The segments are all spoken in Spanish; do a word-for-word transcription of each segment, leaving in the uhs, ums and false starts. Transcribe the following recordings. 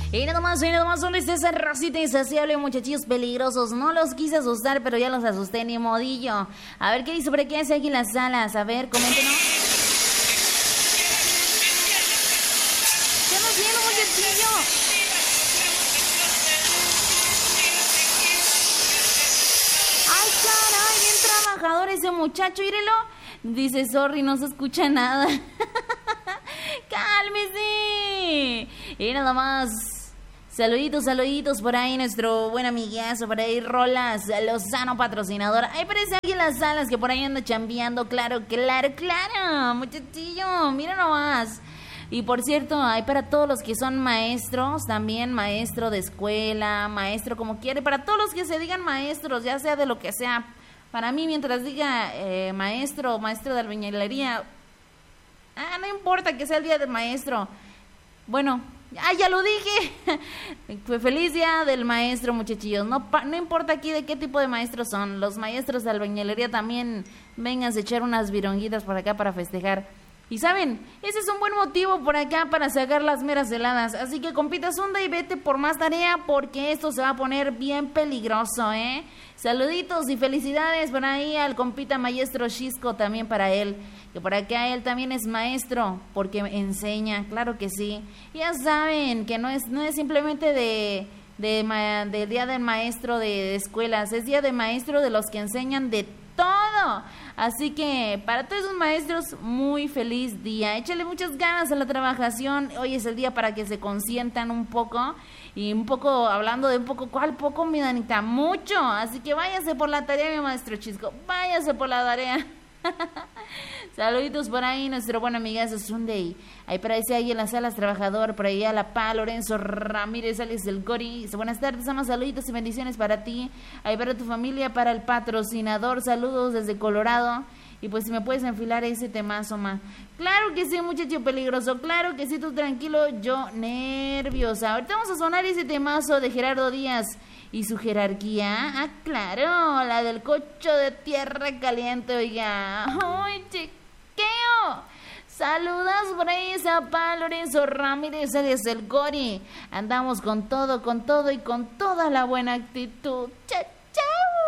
Y nada más, y nada más son esa racita insaciable, muchachillos peligrosos. No los quise asustar, pero ya los asusté, ni modillo. A ver, ¿qué dice por aquí? Hace aquí las salas. A ver, coméntenos. ¿Qué nos viene, muchachillo? Ay, caray, bien trabajador ese muchacho, írelo. Dice, sorry, no se escucha nada. ¡Cálmese! Y nada más. Saluditos, saluditos por ahí, nuestro buen amigazo, por ahí, Rolas Lozano, patrocinador. Ahí parece alguien en las salas que por ahí anda chambeando, claro, claro, claro, muchachillo, mira nomás. Y por cierto, hay para todos los que son maestros, también maestro de escuela, maestro como quiere, para todos los que se digan maestros, ya sea de lo que sea. Para mí, mientras diga eh, maestro, maestro de albañilería, ah, no importa que sea el día del maestro. Bueno, ah, ya lo dije. Feliz día del maestro, muchachillos. No, no importa aquí de qué tipo de maestros son. Los maestros de albañilería también vengan a echar unas vironguitas por acá para festejar. Y saben, ese es un buen motivo por acá para sacar las meras heladas. Así que compita zunda y vete por más tarea porque esto se va a poner bien peligroso, ¿eh? Saluditos y felicidades por ahí al compita maestro Chisco, también para él. Que por acá él también es maestro porque enseña, claro que sí. Ya saben que no es, no es simplemente de, de, de, de día del maestro de, de escuelas, es día de maestro de los que enseñan de todo. Así que para todos esos maestros, muy feliz día. Échale muchas ganas a la trabajación. Hoy es el día para que se consientan un poco. Y un poco, hablando de un poco, ¿cuál poco, mi Danita? Mucho. Así que váyase por la tarea, mi maestro Chisco. Váyase por la tarea. Saluditos por ahí, nuestro buen amigazo Sunday. Ahí parece ahí en las salas trabajador, por ahí a la Pa, Lorenzo Ramírez, Alex del Gori. Buenas tardes, amas, saluditos y bendiciones para ti, ahí para tu familia, para el patrocinador, saludos desde Colorado. Y pues si me puedes enfilar ese temazo, ma. Claro que sí, muchacho peligroso, claro que sí, tú tranquilo, yo nerviosa. Ahorita vamos a sonar ese temazo de Gerardo Díaz y su jerarquía. Ah, claro, la del cocho de tierra caliente, oiga. Ay, chiqueo. Saludas por ahí, Zapa, Lorenzo Ramírez, desde el Gori. Andamos con todo, con todo y con toda la buena actitud. Chao, chao.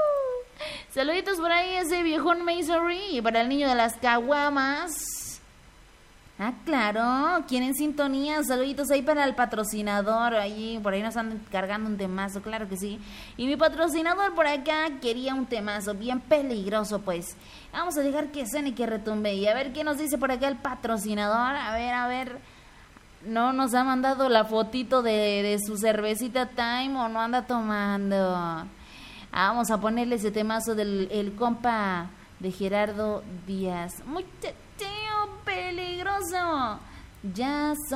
Saluditos por ahí, ese viejón Masonry. Y para el niño de las caguamas. Ah, claro, ¿quién en sintonía? Saluditos ahí para el patrocinador. Ahí, por ahí nos andan cargando un temazo, claro que sí. Y mi patrocinador por acá quería un temazo bien peligroso, pues. Vamos a dejar que suene y que retumbe. Y a ver qué nos dice por acá el patrocinador. A ver, a ver. No nos ha mandado la fotito de, de su cervecita Time o no anda tomando. Vamos a ponerle ese temazo del el compa de Gerardo Díaz. Muchacheo peligroso. Ya son